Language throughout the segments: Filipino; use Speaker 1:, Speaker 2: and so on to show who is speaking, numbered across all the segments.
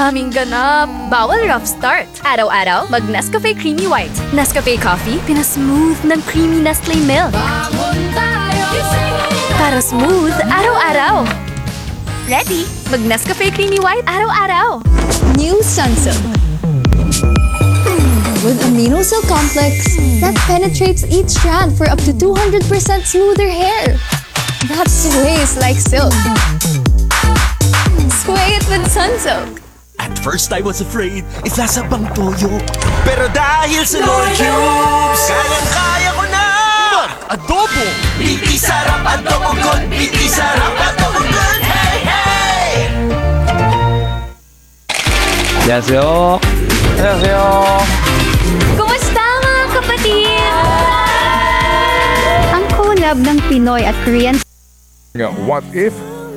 Speaker 1: daming ganap. Bawal rough start. Araw-araw, mag Nescafe Creamy White. Nescafe Coffee, pinasmooth ng creamy Nestle milk. Para smooth, araw-araw. Ready? Mag Nescafe Creamy White araw-araw.
Speaker 2: New Sunsilk. With amino silk complex that penetrates each strand for up to 200% smoother hair. That sways like silk. Sway it with Sunsilk.
Speaker 3: At first I was afraid, iflasa bang toyo? Pero dahil sa Lord Cubes, kayang-kaya ko na! Mag-adobo! Biti sarap adobo good! Biti sarap adobo good! Hey, hey!
Speaker 4: 안녕하세요. 안녕하세요.
Speaker 1: Kumusta mga kapatid?
Speaker 2: Ang collab ng Pinoy at Korean
Speaker 5: What If,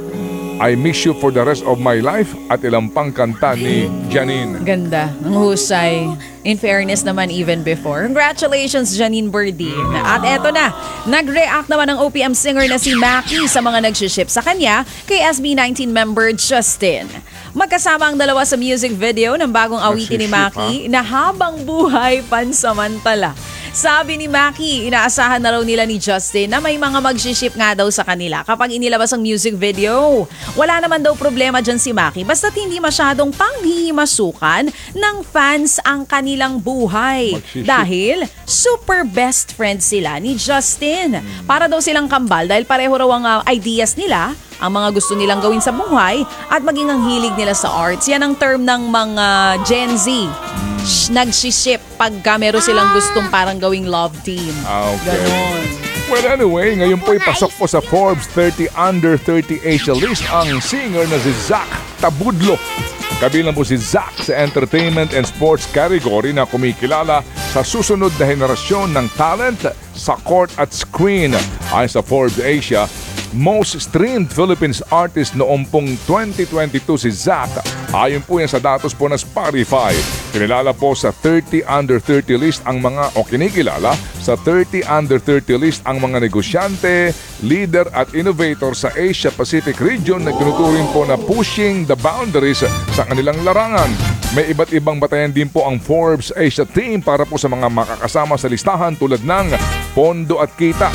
Speaker 5: I Miss You for the Rest of My Life at ilang pang kanta ni Janine.
Speaker 6: Ganda. Ang husay. In fairness naman even before. Congratulations, Janine Berdin. At eto na, nag-react naman ang OPM singer na si Maki sa mga nag-ship sa kanya kay SB19 member Justin. Magkasama ang dalawa sa music video ng bagong awitin ni Maki na Habang Buhay Pansamantala. Sabi ni Maki, inaasahan na raw nila ni Justin na may mga mag-ship nga daw sa kanila kapag inilabas ang music video. Wala naman daw problema dyan si Maki basta't hindi masyadong panghihimasukan ng fans ang kanilang buhay. Dahil super best friends sila ni Justin. Para daw silang kambal dahil pareho raw ang ideas nila, ang mga gusto nilang gawin sa buhay at maging ang hilig nila sa arts. Yan ang term ng mga Gen Z. Nagsiship pagka meron silang gustong parang gawing love team.
Speaker 5: Okay.
Speaker 6: Ganon.
Speaker 5: Well, anyway, ngayon po'y pasok po sa Forbes 30 Under 30 Asia list ang singer na si Zach Tabudlo. Kabilang po si Zach sa entertainment and sports category na kumikilala sa susunod na henerasyon ng talent sa court at screen. Ayon sa Forbes Asia, most streamed Philippines artist noong pong 2022 si Zach. Ayon po yan sa datos po ng Spotify. Kinilala po sa 30 Under 30 list ang mga, o kinikilala sa 30 Under 30 list ang mga negosyante, leader at innovator sa Asia Pacific region na tinuturing po na pushing the boundaries sa kanilang larangan. May iba't ibang batayan din po ang Forbes Asia team para po sa mga makakasama sa listahan tulad ng pondo at kita,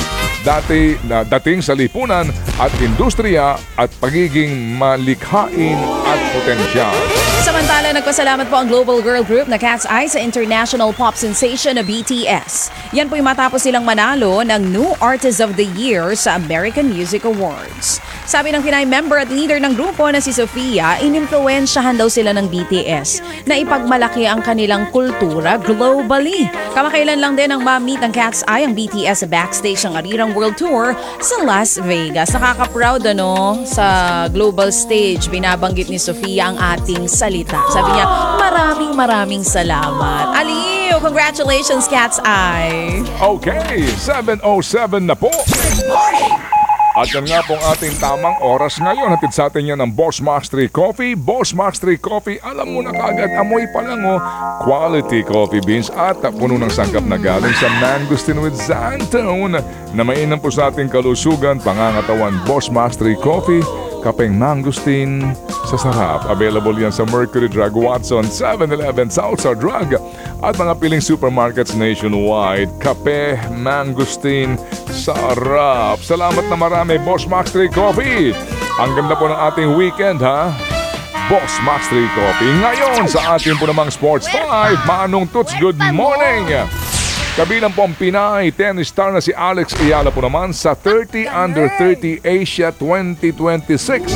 Speaker 5: dating sa lipunan at industriya at pagiging malikhain at potensyal.
Speaker 6: Samantala, nagpasalamat po ang global girl group na Cat's Eye sa international pop sensation na BTS. Yan po'y matapos silang manalo ng New Artist of the Year sa American Music Awards. Sabi ng Pinay member at leader ng grupo na si Sofia, inimpluwensyahan daw sila ng BTS na ipagmalaki ang kanilang kultura globally. Kamakailan lang din ang ma-meet ng Cat's Eye ang BTS sa backstage ng Arirang World Tour sa Las Vegas. Nakaka-proud sa global stage. Binabanggit ni Sofia ang ating salita. Sabi niya, maraming salamat. Aliw, congratulations Cat's Eye.
Speaker 5: Okay, 7:07 na po. At yan nga pong ating tamang oras ngayon. Hatid sa atin yan ng Boss Max 3 Coffee. Boss Max 3 Coffee, alam mo na kagad, amoy pa lang quality coffee beans at puno ng sangkap na galing sa Mangosteen with Xantone na mainam po sa ating kalusugan, pangangatawan. Boss Max 3 Coffee, kapeng mangosteen sa sarap. Available yan sa Mercury Drug, Watson, 7-Eleven, Southside Drug at mga piling supermarkets nationwide. Kape, mangosteen, sarap. Salamat na marami, Boss Max 3 Coffee. Ang ganda po ng ating weekend, ha? Boss Max 3 Coffee. Ngayon sa ating po namang Sports 5, Manong Toots, good morning! Kabilang po ang Pinay tennis star na si Alex Ayala po naman sa 30 Under 30 Asia 2026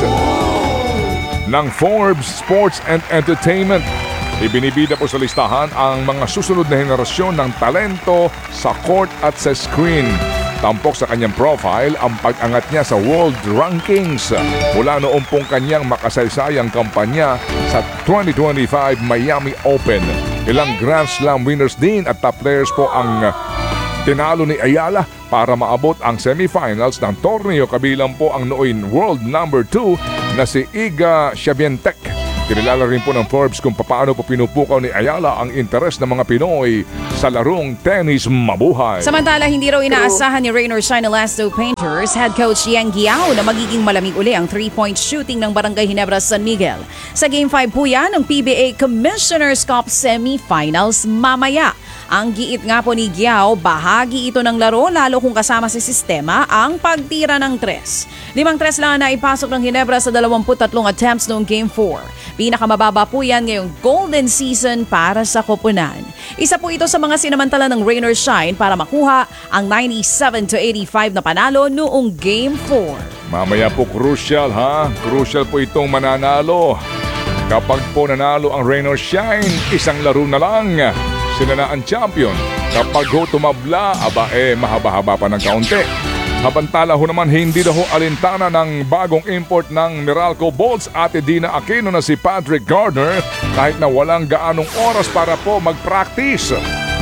Speaker 5: ng Forbes Sports and Entertainment. Ibinibida po sa listahan ang mga susunod na henerasyon ng talento sa court at sa screen. Tampok sa kanyang profile ang pag-angat niya sa world rankings mula noong pong kanyang makasaysayang kampanya sa 2025 Miami Open. Ilang Grand Slam winners din at top players po ang tinalo ni Ayala para maabot ang semifinals ng torneo, kabilang po ang nooy world number 2 na si Iga Swiatek Kinilala rin po ng Forbes kung paano po pinupukaw ni Ayala ang interes ng mga Pinoy sa larong tennis mabuhay.
Speaker 6: Samantala, hindi raw inaasahan ni Rain or Shine Elasto Painters head coach Yang Guiao na magiging malamig uli ang 3-point shooting ng Barangay Ginebra San Miguel. Sa Game 5 po yan ng PBA Commissioner's Cup Semifinals mamaya. Ang giit nga po ni Guiao, bahagi ito ng laro lalo kung kasama sa sistema ang pagtira ng 3. 5-3 lang na ipasok ng Ginebra sa 23 attempts noong Game 4. Pinakamababa po yan ngayong golden season para sa koponan. Isa po ito sa mga sinamantala ng Rain or Shine para makuha ang 97-85 na panalo noong Game 4.
Speaker 5: Mamaya po crucial ha, crucial po itong mananalo. Kapag po nanalo ang Rain or Shine, isang laro na lang. Sila na ang champion. Kapag ho tumabla, mahaba-haba pa ng kaunti. Habantala ho naman hindi daw alintana ng bagong import ng Meralco Bolts Ate Dina Aquino na si Patrick Gardner kahit na walang gaanong oras para po mag-practice.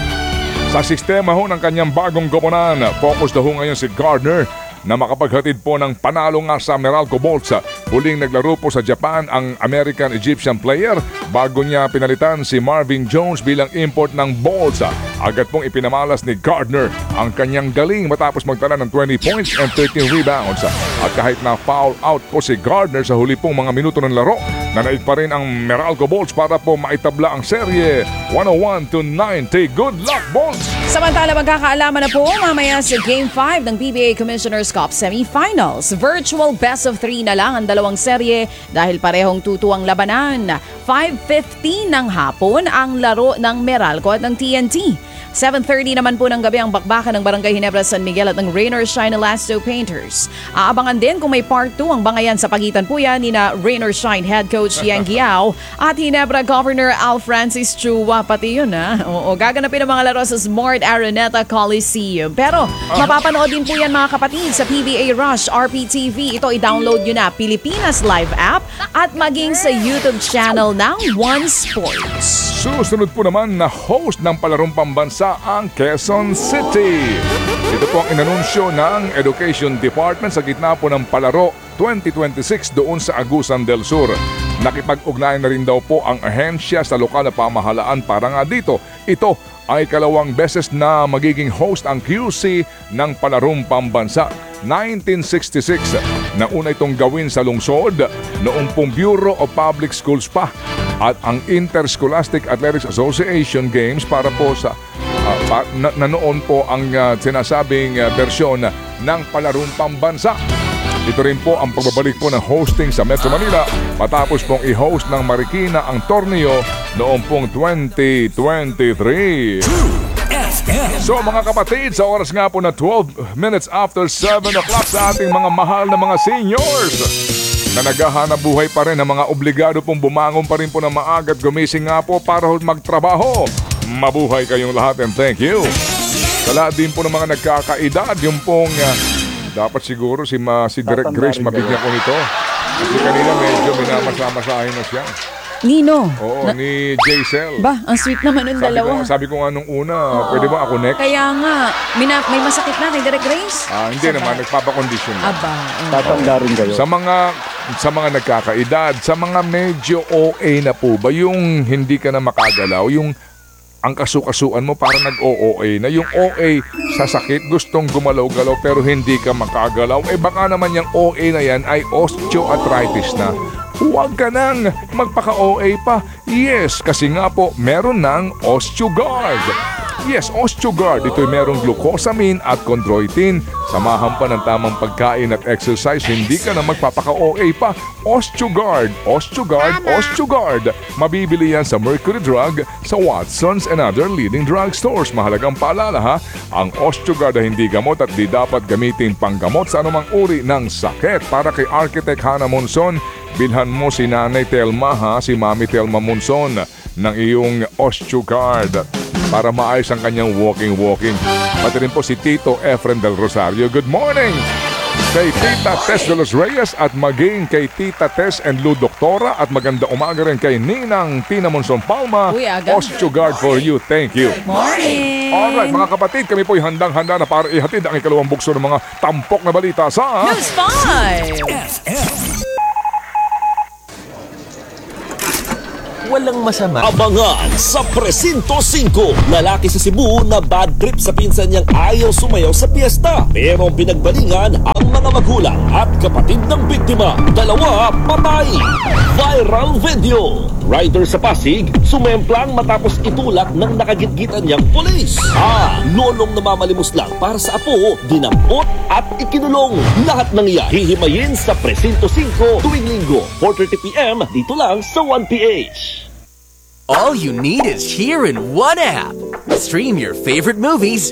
Speaker 5: Sa sistema ho ng kanyang bagong koponan, focus daw ho ngayon si Gardner na makapaghatid po ng panalo nga sa Meralco Bolts. Huling naglaro po sa Japan ang American-Egyptian player bago niya pinalitan si Marvin Jones bilang import ng Bolts. Agad pong ipinamalas ni Gardner ang kanyang galing matapos magtala ng 20 points and 13 rebounds. At kahit na foul out po si Gardner sa huli pong mga minuto ng laro, nanaig pa rin ang Meralco Bolts para po maitabla ang serye 101-90. Good luck, Bolts!
Speaker 6: Samantala, magkakaalaman na po mamaya sa Game 5 ng PBA Commissioner's Cup Semifinals. Virtual best of 3 na lang ang dalawang serye dahil parehong tutuwang labanan. 5:15 ng hapon ang laro ng Meralco at ng TNT. 7:30 naman po ng gabi ang bakbakan ng Barangay Ginebra San Miguel at ng Rain or Shine Elasto Painters. Aabangan din kung may part 2 ang bangayan sa pagitan po yan ni na Rain or Shine head coach Yang Guiao at Ginebra Governor Al Francis Chua. Pati yun Oo, gaganapin ang mga laro sa Smart Araneta Coliseum. Pero mapapanood din po yan mga kapatid sa PBA Rush RPTV. Ito i-download nyo na Pilipinas Live app at maging sa YouTube channel ng One Sports.
Speaker 5: Susunod po naman na host ng palarong pambansa ang Quezon City. Ito po ang inanunsyo ng Education Department sa gitna po ng palaro 2026 doon sa Agusan del Sur. Nakipag-ugnayan na rin daw po ang ahensya sa lokal na pamahalaan para nga dito. Ito ay kalawang beses na magiging host ang QC ng palarong pambansa. 1966 na una itong gawin sa lungsod noong pong Bureau of Public Schools pa at ang Interscholastic Athletics Association Games para po sa na noon po ang sinasabing bersyon ng palarong pambansa. Ito rin po ang pagbabalik po ng hosting sa Metro Manila matapos pong i-host ng Marikina ang torneo noong pong 2023. So mga kapatid, sa oras nga po na 12 minutes after 7 o'clock sa ating mga mahal na mga seniors na naghahanap buhay pa rin, ang mga obligado pong bumangon pa rin po na maaga at gumising nga po para magtrabaho. Mabuhay kayong lahat and thank you. Sa lahat din po ng mga nagkakaedad, yung pong dapat siguro si Direk Grace mabigyan ko nito. Kasi kanina medyo minamasa-masahin na siya.
Speaker 6: Nino?
Speaker 5: Oo, ni Jaycel.
Speaker 6: Ba, ang sweet naman ng dalawa.
Speaker 5: Sabi ko nga nung una, pwede ba ako next?
Speaker 6: Kaya nga, may masakit na kay Direk Grace?
Speaker 5: Hindi naman, nagpapakondisyon lang.
Speaker 6: Aba.
Speaker 7: Tatanda rin kayo.
Speaker 5: Sa mga nagkakaedad, sa mga medyo OA na po ba, yung hindi ka na makagalaw, yung ang kasukasuan mo para nag-OA na, yung OA sa sakit, gustong gumalaw-galaw pero hindi ka makagalaw, baka naman yung OA na yan ay osteoarthritis na. Huwag ka nang magpaka-OA pa. Yes, kasi nga po, meron ng OsteoGuard. Yes, OsteoGuard. Ito'y merong glucosamine at chondroitin. Samahan pa ng tamang pagkain at exercise, hindi ka na magpapaka-OA pa. OsteoGuard, OsteoGuard, OsteoGuard. Mabibili yan sa Mercury Drug, sa Watson's and other leading drugstores. Mahalagang paalala ha, ang OsteoGuard ay hindi gamot at di dapat gamitin panggamot sa anumang uri ng sakit. Para kay Architect Hannah Monson, bilhan mo si Nanay Telma si Mami Telma Monson ng iyong OsteoGuard para maayos ang kanyang walking. Pati rin po si Tito Efren del Rosario. Good morning! Kay Tita Tess de los Reyes at maging kay Tita Tess and Lou Doctora at maganda umaga rin kay Ninang Tina Monson Palma.
Speaker 6: Uy, aga.
Speaker 5: OsteoGuard for you. Thank you.
Speaker 6: Morning!
Speaker 5: Alright mga kapatid, kami po'y handang-handa na para ihatid ang ikalawang bukso ng mga tampok na balita sa
Speaker 6: News 5!
Speaker 3: walang masama.
Speaker 7: Abangan sa Presinto 5. Lalaki sa Cebu na bad trip sa pinsan niyang ayaw sumayaw sa piyesta. Pero pinagbalingan ang mga magulang at kapatid ng biktima. Dalawa patay. Viral video. Rider sa Pasig, sumemplang matapos itulak ng nakagitgitan niyang pulis. Lolong namamalimos lang para sa apo, dinampot at ikinulong. Lahat ng iyan hihimayin sa Presinto 5 tuwing linggo, 4:30 p.m. dito lang sa 1PH.
Speaker 3: All you need is here in one app. Stream your favorite movies,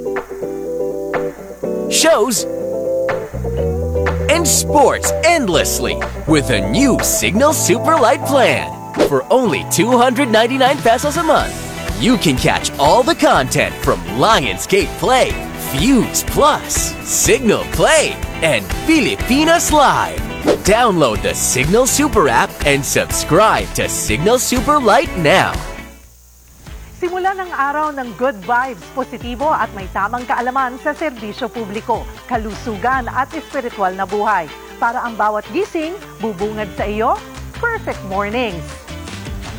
Speaker 3: shows, and sports endlessly with a new Signal Super Light plan. For only 299 pesos a month, you can catch all the content from Lionsgate Play, Fuse Plus, Signal Play, and Filipinas Live. Download the Signal Super app and subscribe to Signal Super Light now.
Speaker 8: Simula ng araw ng good vibes, positibo at may tamang kaalaman sa serbisyo publiko, kalusugan at espiritual na buhay. Para ang bawat gising, bubungad sa iyo, perfect mornings.